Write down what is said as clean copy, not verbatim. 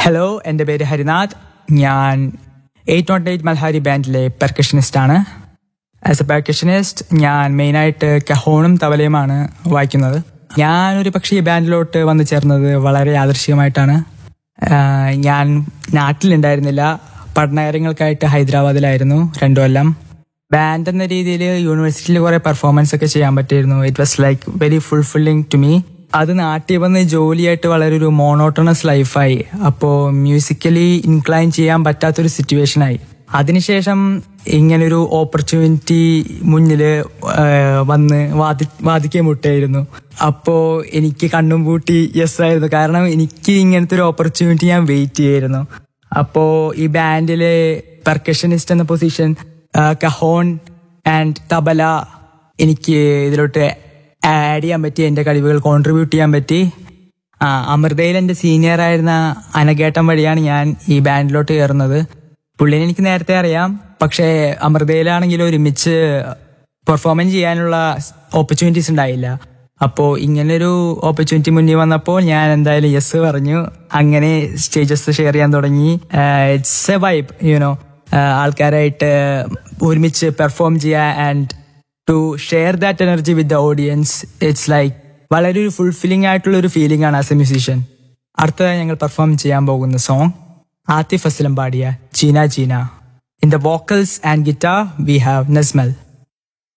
Hello, എൻ്റെ പേര് ഹരിനാഥ്. ഞാൻ 808 മൽഹാരി ബാൻഡിലെ പെർക്കഷനിസ്റ്റാണ്. ആസ് എ പെർക്കഷനിസ്റ്റ് ഞാൻ മെയിനായിട്ട് കഹോണും തബലയുമാണ് വായിക്കുന്നത്. ഞാനൊരു പക്ഷേ ഈ ബാൻഡിലോട്ട് വന്നു ചേർന്നത് വളരെ യാദൃശ്ചികമായിട്ടാണ്. ഞാൻ നാട്ടിലുണ്ടായിരുന്നില്ല. പഠനകാര്യങ്ങൾക്കായിട്ട് ഹൈദരാബാദിലായിരുന്നു 2 കൊല്ലം. ബാൻഡ് എന്ന രീതിയിൽ യൂണിവേഴ്സിറ്റിയിൽ കുറെ പെർഫോമൻസ് ഒക്കെ ചെയ്യാൻ പറ്റിയിരുന്നു. It was like very fulfilling to me. അത് നാട്ടിൽ വന്ന് ജോലിയായിട്ട് വളരെ ഒരു മോണോട്ടണസ് ലൈഫായി. അപ്പോൾ മ്യൂസിക്കലി ഇൻക്ലൈൻ ചെയ്യാൻ പറ്റാത്തൊരു സിറ്റുവേഷനായി. അതിനുശേഷം ഇങ്ങനൊരു ഓപ്പർച്യൂണിറ്റി മുന്നിൽ വന്ന് വാദിക്കാൻ മുട്ടായിരുന്നു. അപ്പോൾ എനിക്ക് കണ്ണും പൂട്ടി യെസ് ആയിരുന്നു. കാരണം എനിക്ക് ഇങ്ങനത്തെ ഒരു ഓപ്പർച്യൂണിറ്റി ഞാൻ വെയിറ്റ് ചെയ്യായിരുന്നു. അപ്പോൾ ഈ ബാൻഡിലെ പെർക്കഷനിസ്റ്റ് എന്ന പൊസിഷൻ, കഹോൺ ആൻഡ് തബല എനിക്ക് ഇതിലോട്ട് ആഡ് ചെയ്യാൻ പറ്റി. എൻ്റെ കഴിവുകൾ കോൺട്രിബ്യൂട്ട് ചെയ്യാൻ പറ്റി. അമൃതയിൽ എൻ്റെ സീനിയർ ആയിരുന്ന അനഘേട്ടൻ വഴിയാണ് ഞാൻ ഈ ബാൻഡിലോട്ട് കയറുന്നത്. പുള്ളിനെ എനിക്ക് നേരത്തെ അറിയാം. പക്ഷേ അമൃതയിലാണെങ്കിൽ ഒരുമിച്ച് പെർഫോമൻസ് ചെയ്യാനുള്ള ഓപ്പർച്യൂണിറ്റീസ് ഉണ്ടായില്ല. അപ്പോൾ ഇങ്ങനൊരു ഓപ്പർച്യൂണിറ്റി മുന്നിൽ വന്നപ്പോൾ ഞാൻ എന്തായാലും യെസ് പറഞ്ഞു. അങ്ങനെ സ്റ്റേജസ് ഷെയർ ചെയ്യാൻ തുടങ്ങി. It's A vibe, you know. ആൾക്കാരായിട്ട് ഒരുമിച്ച് പെർഫോം ചെയ്യുക and to share that energy with the audience, it's like വളരെ ഒരു ഫുൾഫില്ലിംഗ് ആയിട്ടുള്ള ഒരു ഫീലിംഗ് ആണ് ആസ് എ മ്യൂസീഷ്യൻ. അടുത്തതായി ഞങ്ങൾ പെർഫോം ചെയ്യാൻ പോകുന്ന സോങ് ആതിഫ് അസ്ലം പാടിയ ചീന ചീന. In the vocals and guitar we have Nasmal.